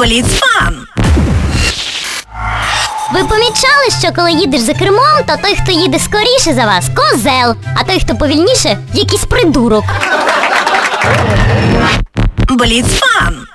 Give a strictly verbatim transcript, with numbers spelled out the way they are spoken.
Бліцфан. Ви помічали, що коли їдеш за кермом, то той, хто їде скоріше за вас, козел, а той, хто повільніше, якийсь придурок. Бліцфан.